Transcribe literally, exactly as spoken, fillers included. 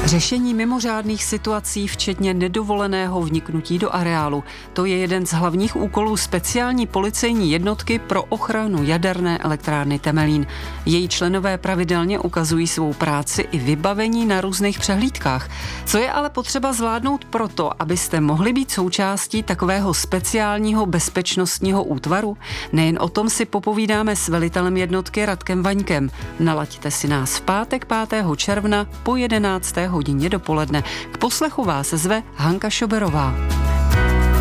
Řešení mimořádných situací, včetně nedovoleného vniknutí do areálu, to je jeden z hlavních úkolů speciální policejní jednotky pro ochranu jaderné elektrárny Temelín. Její členové pravidelně ukazují svou práci i vybavení na různých přehlídkách. Co je ale potřeba zvládnout proto, abyste mohli být součástí takového speciálního bezpečnostního útvaru? Nejen o tom si popovídáme s velitelem jednotky Radkem Vaňkem. Nalaďte si nás v pátek pátého června po jedenácté hodině dopoledne. K poslechu vás zve Hanka Šoberová.